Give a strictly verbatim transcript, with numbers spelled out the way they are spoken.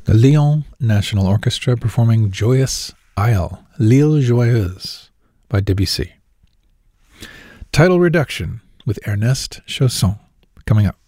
The Lyon National Orchestra performing Joyous Isle, L'Île Joyeuse by Debussy. Title Reduction with Ernest Chausson coming up.